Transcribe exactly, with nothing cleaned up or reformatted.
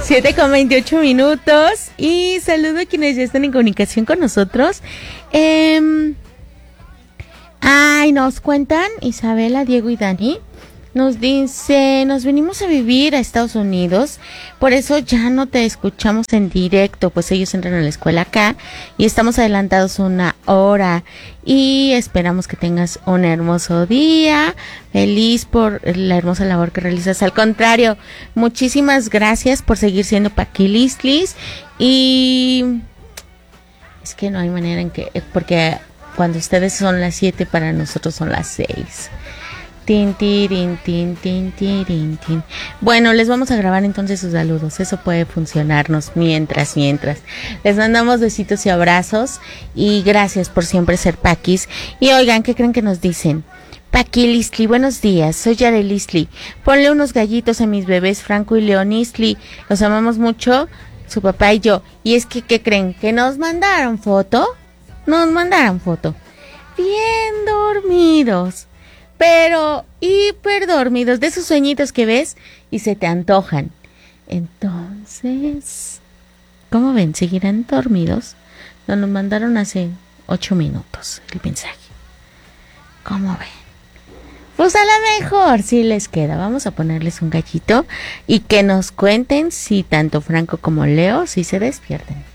siete con veintiocho minutos. Y saludo a quienes ya están en comunicación con nosotros. Eh, ay, nos cuentan Isabela, Diego y Dani. Nos dice, nos venimos a vivir a Estados Unidos, por eso ya no te escuchamos en directo, pues ellos entran a la escuela acá y estamos adelantados una hora y esperamos que tengas un hermoso día, feliz por la hermosa labor que realizas. Al contrario, muchísimas gracias por seguir siendo Paquilistlis y es que no hay manera en que, porque cuando ustedes son las siete, para nosotros son las seis. Tin, tirin, tin, tin, tirin, tin. Bueno, les vamos a grabar entonces sus saludos. Eso puede funcionarnos mientras, mientras. Les mandamos besitos y abrazos. Y gracias por siempre ser Paquis. Y oigan, ¿qué creen que nos dicen? Paquilistli, buenos días. Soy Yarelistli. Ponle unos gallitos a mis bebés Franco y Leonistli. Los amamos mucho, su papá y yo. Y es que, ¿qué creen? ¿Que nos mandaron foto? Nos mandaron foto. Bien dormidos. Pero hiper dormidos, de esos sueñitos que ves y se te antojan. Entonces, ¿cómo ven? ¿Seguirán dormidos? Nos lo mandaron hace ocho minutos el mensaje. ¿Cómo ven? Pues a lo mejor sí les queda. Vamos a ponerles un gallito y que nos cuenten si tanto Franco como Leo sí se despierten.